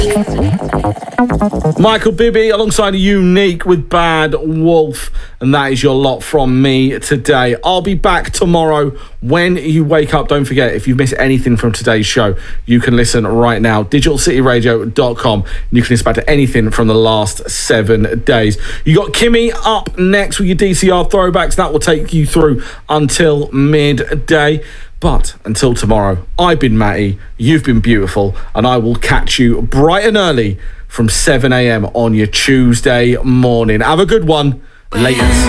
Michael Bibby alongside Unique with Bad Wolf, and that is your lot from me today. I'll be back tomorrow when you wake up. Don't forget, if you've missed anything from today's show, you can listen right now. digitalcityradio.com. You can listen back to anything from the last 7 days. You got Kimmy up next with your DCR throwbacks. That will take you through until midday. But until tomorrow, I've been Matty, you've been beautiful, and I will catch you bright and early from 7 a.m. on your Tuesday morning. Have a good one. Laters.